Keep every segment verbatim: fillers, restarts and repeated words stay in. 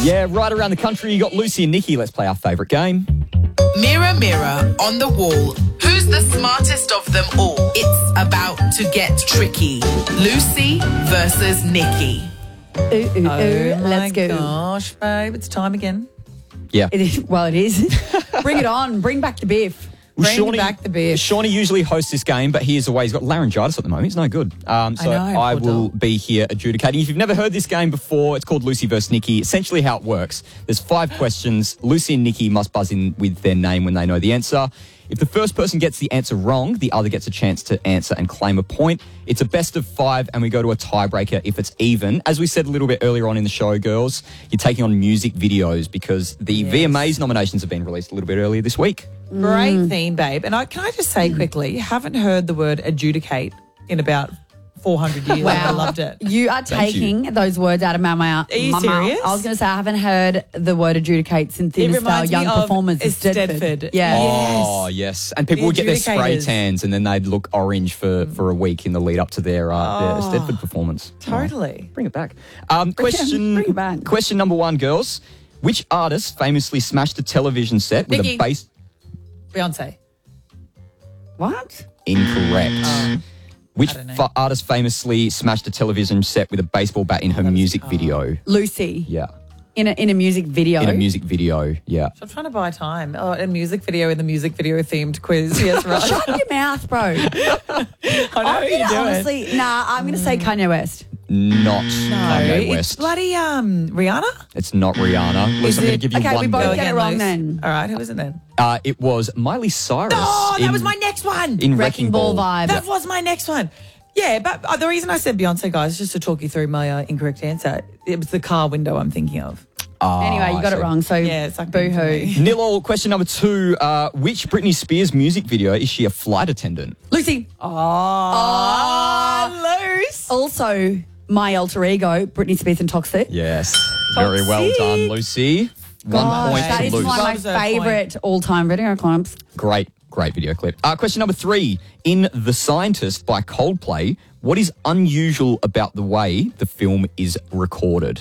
Yeah, right around the country, you got Lucy and Nikki. Let's play our favourite game. Mirror, mirror on the wall, who's the smartest of them all? It's about to get tricky. Lucy versus Nikki. Ooh, ooh, ooh. Oh, Let's my go. gosh, babe, it's time again. Yeah. It is, well, it is. Bring it on. Bring back the beef. Well, Bring Shawnee, back the beef. Shawnee usually hosts this game, but he is away. He's got laryngitis at the moment. He's no good. Um, so I know, I, poor will dog. be here adjudicating. If you've never heard this game before, it's called Lucy versus Nikki. Essentially how it works, there's five questions. Lucy and Nikki must buzz in with their name when they know the answer. If the first person gets the answer wrong, the other gets a chance to answer and claim a point. It's a best of five, and we go to a tiebreaker if it's even. As we said a little bit earlier on in the show, girls, you're taking on music videos because the Yes. V M As nominations have been released a little bit earlier this week. Great theme, babe. And I, can I just say quickly, you haven't heard the word adjudicate in about four hundred years. I loved it. You are Thank you. taking those words out of my mouth. Are you my serious? Mouth. I was going to say I haven't heard the word adjudicate since It Thinner Style reminds Young me of Performers. it's Stedford. Stedford. Yeah. Oh, yes. And people The would get their spray adjudicators. tans and then they'd look orange for, for a week in the lead up to their, uh, their Oh. Stedford performance. Totally. Bring it back. Um, question, bring it back. question number one, girls. Which artist famously smashed a television set with Nikki. a bass... Beyonce. What? Incorrect. Which I don't know. fa- artist famously smashed a television set with a baseball bat in her music video? Lucy. Yeah. In a, in a music video. In a music video, yeah. I'm trying to buy time. Oh, a music video in the music video themed quiz. Yes, right. Shut your mouth, bro. I know I'm what you're gonna doing. honestly, nah, I'm going to say Kanye West. Not no, Kanye it's West. bloody um Rihanna. It's not Rihanna. Lucy, Is I'm going to it- give you Okay, one we both go. get it Again, wrong Luce. then. All right, who was it then? Uh, it was Miley Cyrus. Oh, that in- was my next one. In Wrecking Wrecking Ball Ball. vibe. That was my next one. Yeah, but uh, the reason I said Beyonce, guys, just to talk you through my uh, incorrect answer, it was the car window I'm thinking of. Ah, Anyway, you got I it see. wong, so Yeah, it's like boo-hoo. Nil all. Question number two. Uh, which Britney Spears music video is she a flight attendant? Lucy. Oh, loose. Also, my alter ego, Britney Spears and Toxic. Yes. Very well done, Lucy. One Gosh, point that to is Lucy. one of my Loves her favourite all-time video clips. Great, great video clip. Uh, question number three. In The Scientist by Coldplay, what is unusual about the way the film is recorded?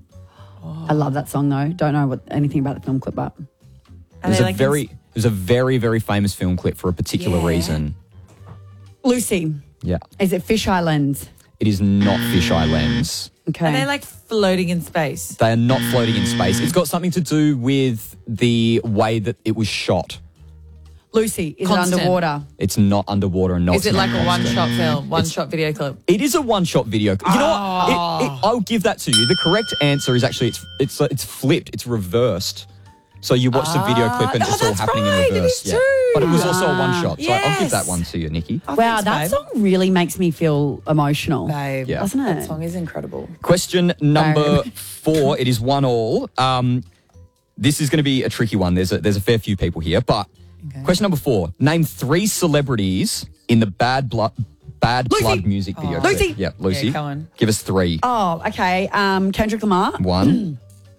I love that song though. Don't know what anything about the film clip, but It And was they a like very, it was a very, very famous film clip for a particular Yeah. reason. Lucy, Yeah. is it Fish Islands? It is not Fisheye Lens. Okay. And they're like floating in space. They are not floating in space. It's got something to do with the way that it was shot. Lucy, is Constant. it underwater? It's not underwater and not. Is it it's not like a constant. one-shot film, It's- one-shot video clip? It is a one-shot video. You know what? It, it, I'll give that to you. The correct answer is actually it's it's it's flipped. It's reversed. So you watch the video clip and oh, it's all that's happening right, in it reverse. is too. But it was also a one-shot. So I'll give Yes. that one to you, Nikki. Oh, Wow, thanks, that babe. song really makes me feel emotional. Babe, Yeah. Doesn't it? that song is incredible. Question number Babe. four. It is one all. Um, this is going to be a tricky one. There's a, there's a fair few people here, but question number four. Name three celebrities in the Bad Blood Bad Lucy. Blood music video. Oh. clip. Lucy. Yeah, Lucy. Yeah, come on. Give us three. Oh, okay. Um, Kendrick Lamar, One.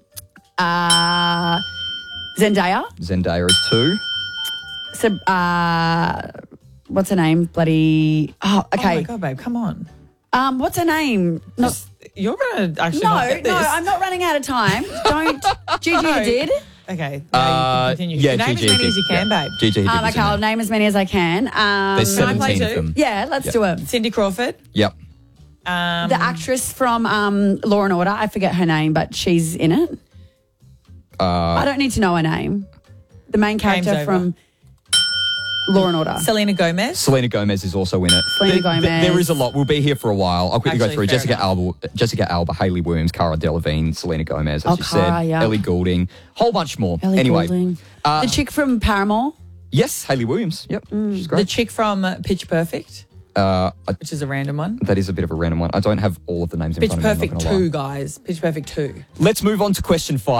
uh, Zendaya, Zendaya is two. Seb- uh, what's her name? Bloody. Oh, Oh my okay. God, babe, come on. um, what's her name? No, Just- You're going to actually no, not get no. this. I'm not running out of time. Don't. Gigi, you did. Okay, Uh, now you can continue. yeah, Name Gigi as many did. as you can, yeah. babe. Gigi did Um, was okay, in I'll there. name as many as I can. Um, There's Can I play seventeen of two? them. yeah, let's Yep. do it. Cindy Crawford. Yep. Um, The actress from um, Law and Order, I forget her name, but she's in it. Uh, I don't need to know her name. The main character over. from Law and Order. Selena Gomez. Selena Gomez is also in it. Selena There- there- Gomez. there is a lot. We'll be here for a while. I'll quickly go Actually, through fair Jessica enough. Alba, Jessica Alba, Hayley Williams, Cara Delevingne, Selena Gomez, as Oh, you Cara, said, yeah. Ellie Goulding, whole bunch more. Ellie anyway, Goulding. uh, the chick from Paramore. yes, Hayley Williams. Yep, she's The great. chick from uh, Pitch Perfect, Uh, I- which is a random one. that is a bit of a random one. I don't have all of the names in Pitch front of me. I'm Perfect not gonna lie. two, guys. Pitch Perfect two. Let's move on to question five.